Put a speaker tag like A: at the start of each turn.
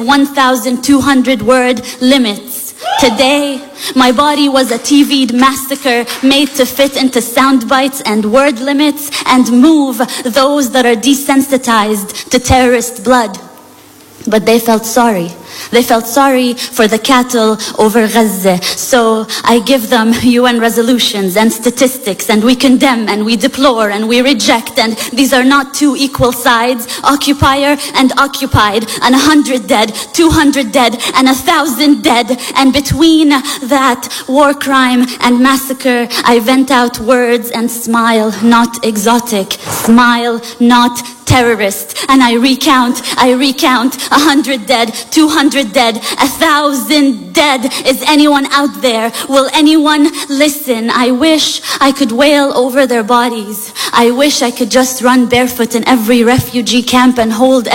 A: 1,200 word limits. Today, my body was a TV'd massacre made to fit into sound bites and word limits and move those that are desensitized to terrorist blood. But they felt sorry. They felt sorry for the cattle over Gaza. So I give them UN resolutions and statistics, and we condemn and we deplore and we reject, and these are not two equal sides, occupier and occupied, and 100 dead, 200 dead, and 1,000 dead. And between that war crime and massacre, I vent out words and smile, not exotic, smile, not terrorist. And I recount 100 dead, 200 dead, 1,000 dead. Is anyone out there? Will anyone listen? I wish I could wail over their bodies. I wish I could just run barefoot in every refugee camp and hold